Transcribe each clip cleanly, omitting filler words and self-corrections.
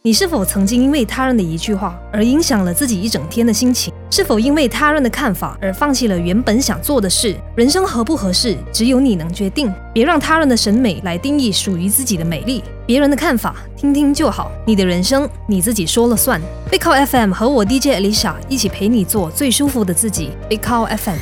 你是否曾经因为他人的一句话而影响了自己一整天的心情？是否因为他人的看法而放弃了原本想做的事？人生合不合适，只有你能决定。别让他人的审美来定义属于自己的美丽。别人的看法听听就好，你的人生你自己说了算。Big Cow FM 和我 DJ Alicia 一起陪你做最舒服的自己。Big Cow FM。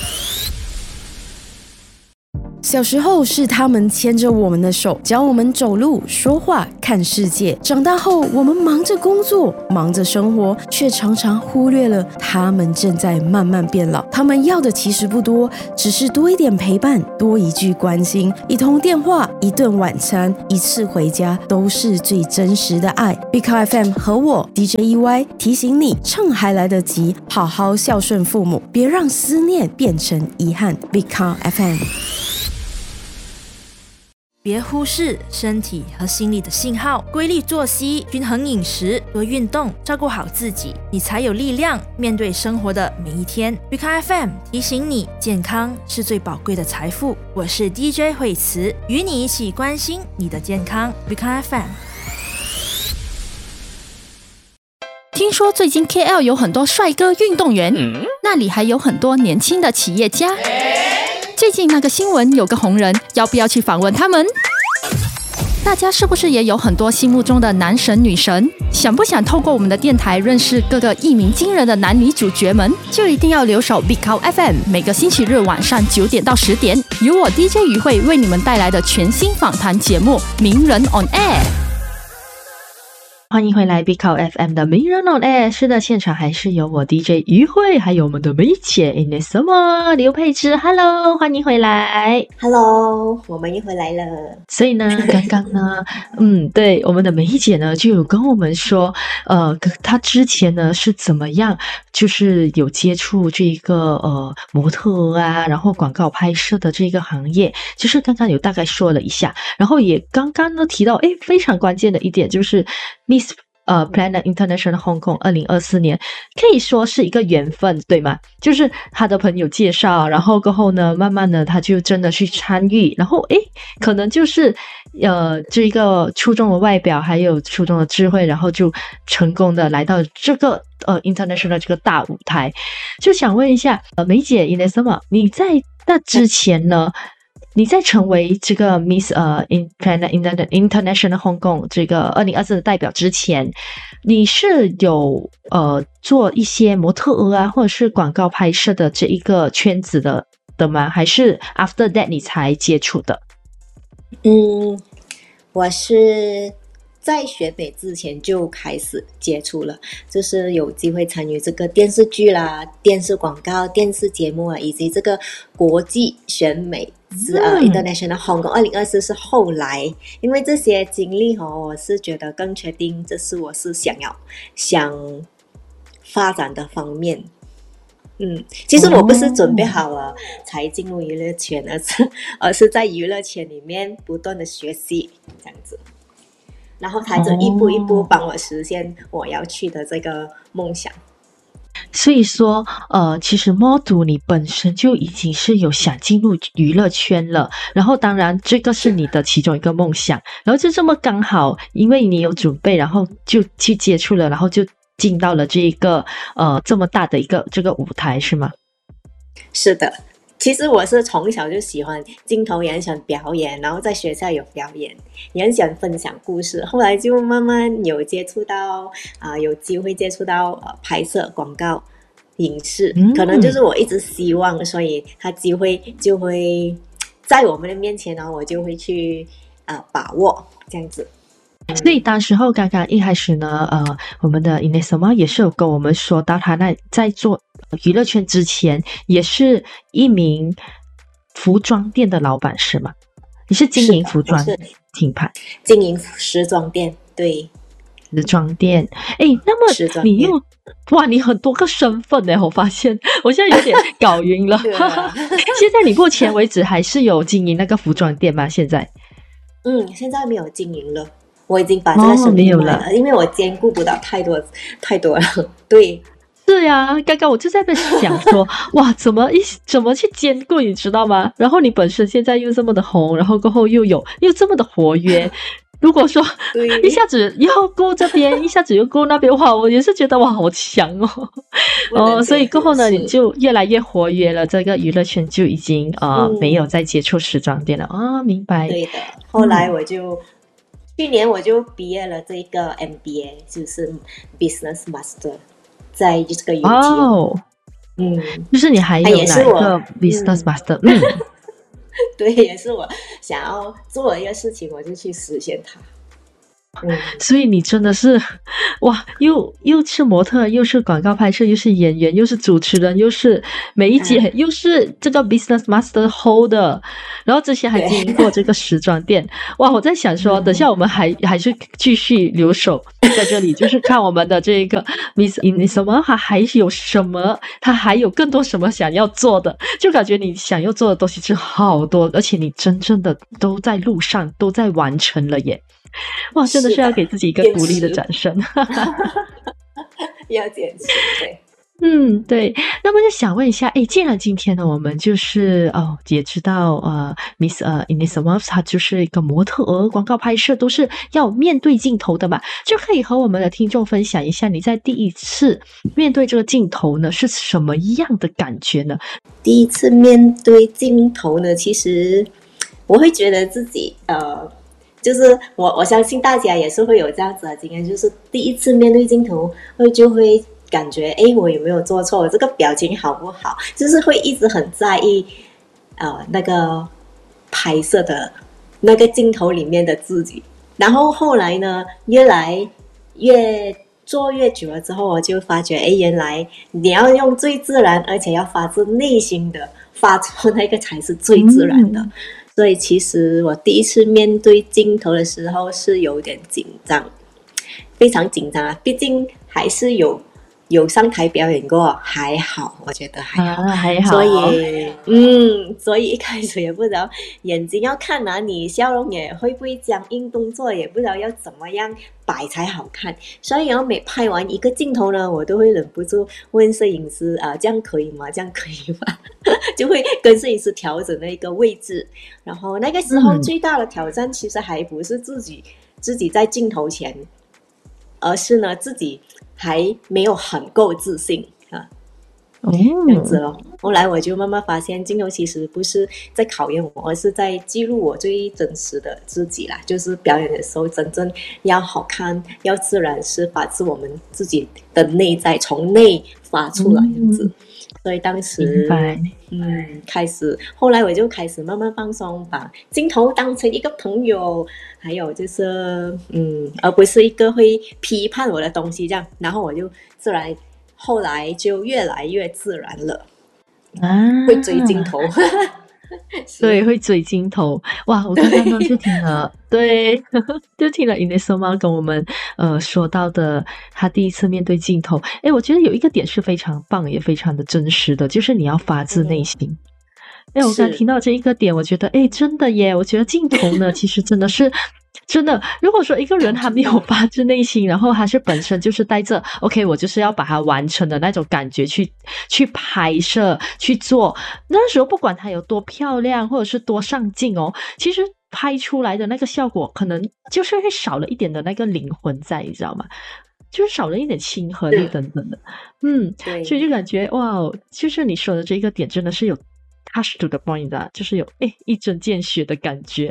小时候是他们牵着我们的手，教我们走路、说话、看世界。长大后，我们忙着工作，忙着生活，却常常忽略了他们正在慢慢变老。他们要的其实不多，只是多一点陪伴，多一句关心，一通电话，一顿晚餐，一次回家，都是最真实的爱。Big Cow FM 和我 DJ EY 提醒你，趁还来得及，好好孝顺父母，别让思念变成遗憾。Big Cow FM。 别忽视身体和心理的信号，规律作息、均衡饮食、多运动，照顾好自己，你才有力量面对生活的每一天。Big Cow FM 提醒你，健康是最宝贵的财富。我是 DJ 慧慈，与你一起关心你的健康。Big Cow FM。 听说最近 KL 有很多帅哥运动员，那里还有很多年轻的企业家。最近那个新闻有个红人，要不要去访问他们？大家是不是也有很多心目中的男神女神？想不想透过我们的电台认识各个一鸣惊人的男女主角们？就一定要留守 Big Cow FM， 每个星期日晚上9点到10点，由我 DJ 于慧为你们带来的全新访谈节目《名人 on Air》。 欢迎回来 Big Cow FM 的名人 on air。 是的，现场还是有我 DJ 于慧，还有我们的梅姐 Inesoma 刘佩芝。 Hello， 欢迎回来。 Hello， 我们又回来了。 所以呢，刚刚呢对，我们的梅姐呢就有跟我们说她之前呢是怎么样，就是有接触这个模特啊，然后广告拍摄的这个行业，就是刚刚有大概说了一下，然后也刚刚呢提到非常关键的一点，就是Miss Planet International Hong Kong 2024年可以说是一个缘分，对吗？就是他的朋友介绍，然后过后呢慢慢的他就真的去参与，然后可能就是这一个出众的外表还有出众的智慧，然后就成功的来到这个International 这个大舞台。就想问一下梅姐 Inesoma， 你在那之前呢，你在成为这个 Miss Planet International Hong Kong 这个2024的代表之前，你是有做一些模特儿啊或者是广告拍摄的这一个圈子的吗？还是 after that 你才接触的？ 我是在学美之前就开始接触了，就是有机会参与这个电视剧啦、电视广告、电视节目啊，以及这个国际选美International Hong Kong 2024是后来，因为这些经历我是觉得更确定这是我是想发展的方面。其实我不是准备好了才进入娱乐圈，而是在娱乐圈里面不断的学习这样子，然后他就一步一步帮我实现我要去的这个梦想。 所以说其实 model 你本身就已经是有想进入娱乐圈了，然后当然这个是你的其中一个梦想，然后就这么刚好因为你有准备，然后就去接触了，然后就进到了这一个这么大的一个这个舞台，是吗？ 是的，其实我是从小就喜欢镜头，也很喜欢表演，然后在学校有表演，也很喜欢分享故事，后来就慢慢有接触到有机会接触到拍摄广告影视，可能就是我一直希望，所以他机会就会在我们的面前呢，我就会去把握这样子。 所以当时候刚刚一开始呢我们的 Inesoma 也是有跟我们说到，他在做娱乐圈之前也是一名服装店的老板，是吗？你是经营服装品牌， 经营时装店，对， 时装店。那么你又你很多个身份呢，我发现我现在有点搞晕了现在你目前为止还是有经营那个服装店吗？现在现在没有经营了，我已经把这个生意卖了，因为我兼顾不到太多了。对， 是呀，刚刚我就在那想说哇怎么去兼顾，你知道吗？然后你本身现在又这么的红，然后过后又这么的活跃如果说对一下子要顾这边，一下子又顾那边，哇，我也是觉得哇，好强哦。所以过后呢，你就越来越活跃了，这个娱乐圈就已经没有再接触时装店了啊，明白？ 对的。后来去年我就毕业了这个 MBA， 就是 Business Master， 在这个 UT。 就是你还有哪一个 Business Master？ 对，也是我想要做的一个事情，我就去实现它。 所以你真的是哇，又是模特，又是广告拍摄，又是演员，又是主持人，又是梅姐，又是这个 Business Master Holder， 然后之前还经营过这个时装店。哇，我在想说，等下我们还是继续留守在这里，就是看我们的这个 Miss Inesoma 还有什么，他还有更多什么想要做的，就感觉你想要做的东西是好多，而且你真正的都在路上，都在完成了耶。哇，真的是要给自己一个鼓励的掌声。 要坚持，对。 对。那么就想问一下，既然今天呢，我们就是也知道Miss Inesoma 她就是一个模特儿，广告拍摄都是要面对镜头的嘛，就可以和我们的听众分享一下，你在第一次面对这个镜头呢是什么样的感觉呢？ 第一次面对镜头呢，其实我会觉得自己就是我相信大家也是会有这样子的经验，就是第一次面对镜头就会感觉我有没有做错，我这个表情好不好，就是会一直很在意那个拍摄的那个镜头里面的自己。然后后来呢，越来越做越久了之后，我就发觉原来你要用最自然而且要发自内心的发出那个才是最自然的。所以其实我第一次面对镜头的时候是有点紧张，非常紧张啊！毕竟还是有上台表演过，还好，我觉得还好， 还好。 所以一开始也不知道眼睛要看哪里，笑容也会不会僵硬，动作也不知道要怎么样摆才好看。所以每拍完一个镜头呢，我都会忍不住问摄影师这样可以吗？这样可以吗？就会跟摄影师调整那个位置。然后那个时候最大的挑战其实还不是自己在镜头前，而是呢自己还没有很够自信这样子咯。后来我就慢慢发现，镜头其实不是在考验我，而是在记录我最真实的自己啦。就是表演的时候，真正要好看，要自然，是发自我们自己的内在，从内发出来这样子。所以当时后来我就开始慢慢放松，把镜头当成一个朋友，还有就是而不是一个会批判我的东西这样。然后我就自然后来就越来越自然了会追镜头对，会追镜头。哇，我刚刚呢就听了对，就听了 Inesoma 跟我们说到的他第一次面对镜头。我觉得有一个点是非常棒也非常的真实的，就是你要发自内心。我刚听到这一个点，我觉得真的耶，我觉得镜头呢其实真的是真的，如果说一个人他没有发自内心，然后他是本身就是带着 OK 我就是要把它完成的那种感觉去拍摄去做，那时候不管它有多漂亮或者是多上镜其实拍出来的那个效果可能就是会少了一点的那个灵魂在，你知道吗？就是少了一点亲和力等等的。所以就感觉哇，就是你说的这个点真的是有 touch to the point 的，就是有一针见血的感觉。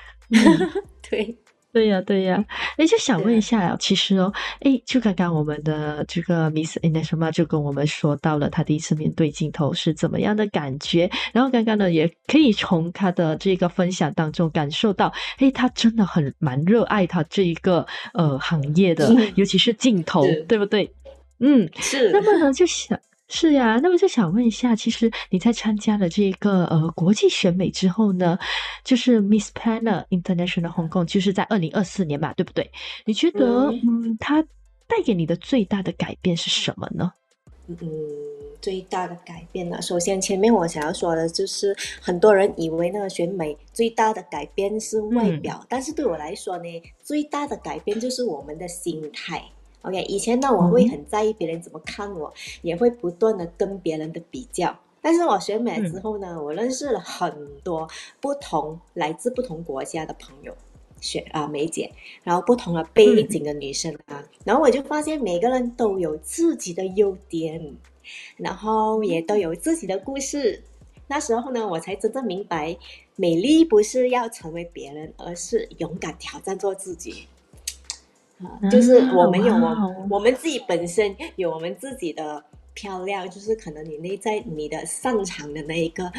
对呀，就想问一下其实就刚刚我们的这个 Miss Inesoma 就跟我们说到了她第一次面对镜头是怎么样的感觉，然后刚刚呢也可以从她的这个分享当中感受到她真的蛮热爱她这一个行业的，尤其是镜头，对不对？是。那么呢是呀，那么就想问一下，其实你在参加了这个国际选美之后呢，就是 Miss Planner International Hong Kong， 就是在2024年嘛，对不对？你觉得它带给你的最大的改变是什么呢？ 最大的改变呢，首先前面我想要说的就是很多人以为那个选美最大的改变是外表，但是对我来说呢，最大的改变就是我们的心态。OK， 以前呢我会很在意别人怎么看我，也会不断的跟别人的比较。但是我选美之后呢，我认识了很多来自不同国家的朋友， 梅姐，然后不同的背景的女生啊，然后我就发现每个人都有自己的优点，然后也都有自己的故事。那时候呢，我才真正明白，美丽不是要成为别人，而是勇敢挑战做自己。就是我们有我们自己本身有我们自己的漂亮，就是可能你内在你的擅长的那个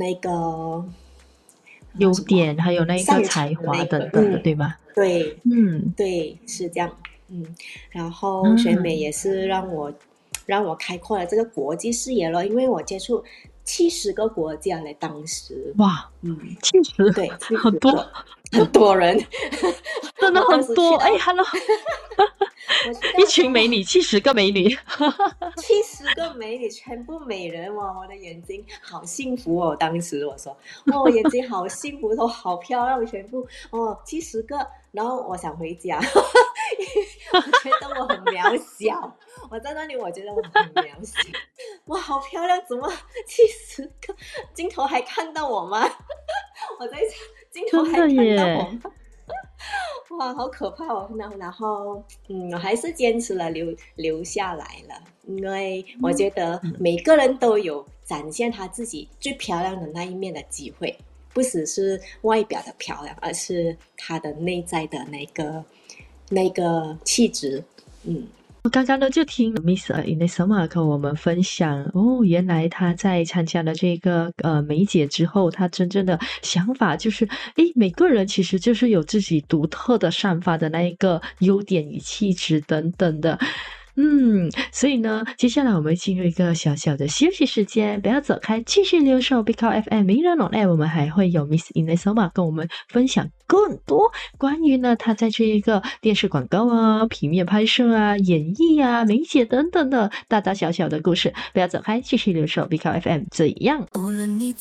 优点，还有那个才华等等的，对吧？ 对，对，是这样。然后选美也是让我开阔了这个国际视野了，因为我接触70个国家嘞，当时哇，70 对， 很多人， 真的很多。哎 ，Hello， 一群美女，70个美女 ，70个美女，全部美人哇！我的眼睛好幸福哦，当时我说，我眼睛好幸福，都好漂亮，全部70个，然后我想回家，我觉得我很渺小，我在那里我觉得我很渺小，哇，好漂亮，怎么70个？镜头还看到我吗？我在想，镜头还看到我吗？哇，好可怕哦！然后，我还是坚持了留下来了，因为我觉得每个人都有展现他自己最漂亮的那一面的机会，不只是外表的漂亮，而是他的内在的那个气质。 刚刚呢就听 Miss Inesoma 跟我们分享原来她在参加了这个梅姐之后，她真正的想法就是每个人其实就是有自己独特的散发的那一个优点与气质等等的。所以呢，接下来我们进入一个小小的休息时间，不要走开，继续留守 Big Cow FM 名人 on air， 我们还会有 Miss Inesoma 跟我们分享更多关于呢她在这一个电视广告啊、平面拍摄啊、演艺啊、梅姐等等的大大小小的故事，不要走开，继续留守 Big Cow FM， 怎样？ 无论你